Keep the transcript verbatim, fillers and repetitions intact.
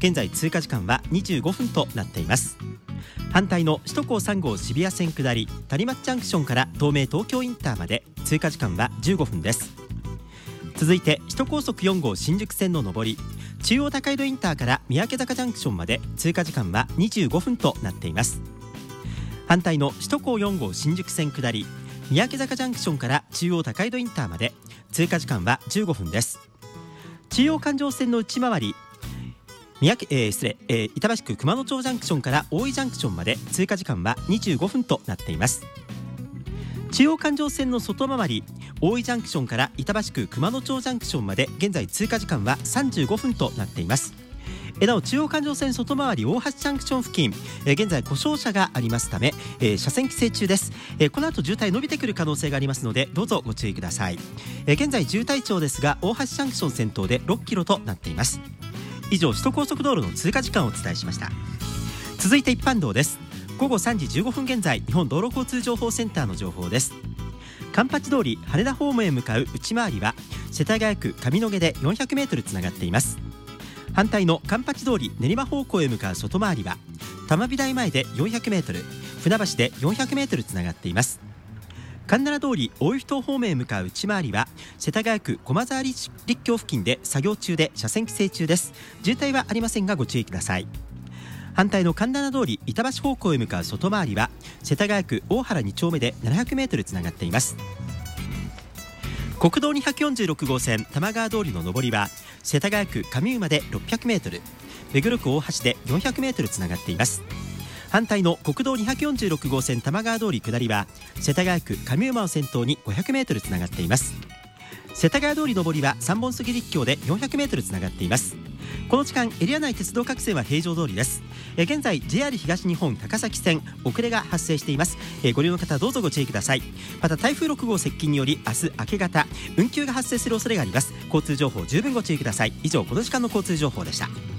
現在通過時間はにじゅうごふんとなっています。反対の首都高さん号渋谷線下り谷町ジャンクションから東名東京インターまで通過時間はじゅうごふんです。続いて首都高速よん号新宿線の上り中央高井戸インターから三宅坂ジャンクションまで通過時間はにじゅうごふんとなっています。反対の首都高よん号新宿線下り三宅坂ジャンクションから中央高井戸インターまで通過時間はじゅうごふんです。中央環状線の内回り三宅、えー、失礼、えー、板橋区熊野町ジャンクションから大井ジャンクションまで通過時間はにじゅうごふんとなっています。中央環状線の外回り大井ジャンクションから板橋区熊野町ジャンクションまで現在通過時間はさんじゅうごふんとなっています。なお中央環状線外回り大橋ジャンクション付近、えー、現在故障車がありますため、えー、車線規制中です。えー、この後渋滞伸びてくる可能性がありますのでどうぞご注意ください。えー、現在渋滞町ですが大橋ジャンクション先頭でろっキロとなっています。以上首都高速道路の通過時間をお伝えしました。続いて一般道です。午後さんじじゅうごふん現在日本道路交通情報センターの情報です。環八通り羽田ホームへ向かう内回りは世田谷区上野毛で よんひゃくメートル つながっています。反対の環八通り練馬方向へ向かう外回りは玉美大前で よんひゃくメートル、 船橋で よんひゃくメートル つながっています。神奈川通り大井ふ頭方面へ向かう内回りは世田谷区駒沢立橋付近で作業中で車線規制中です。渋滞はありませんがご注意ください。反対の神奈川通り板橋方向へ向かう外回りは世田谷区大原に丁目で ななひゃくメートル つながっています。国道にひゃくよんじゅうろく号線玉川通りの上りは世田谷区上馬で ろっぴゃくメートル、 目黒区大橋で よんひゃくメートル つながっています。反対の国道にひゃくよんじゅうろく号線玉川通り下りは世田谷区上馬を先頭に ごひゃくメートル つながっています。世田谷通り上りは三本杉立橋で よんひゃくメートル つながっています。この時間エリア内鉄道各線は平常通りです。え現在 ジェイアール 東日本高崎線遅れが発生しています。えご利用の方どうぞご注意ください。また台風ろく号接近により明日明け方運休が発生する恐れがあります。交通情報十分ご注意ください。以上この時間の交通情報でした。